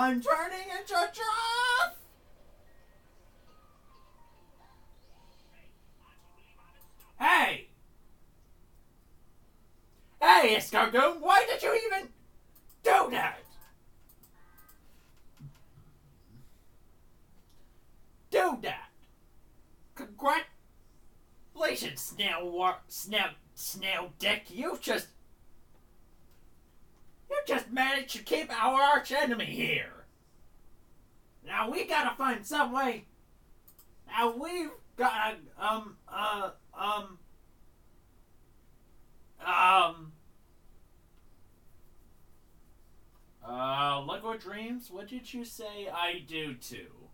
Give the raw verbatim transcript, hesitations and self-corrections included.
I'm turning into a giraffe! Hey! Hey, Escargoon, why did you even do that? Do that! Congratulations, Snail War... Snail... Snail Dick, you just... You just managed to keep our arch enemy here. Now we gotta find some way... Now we've gotta, um, uh, um... Um... Uh, Liquid Dreams, what did you say I do too?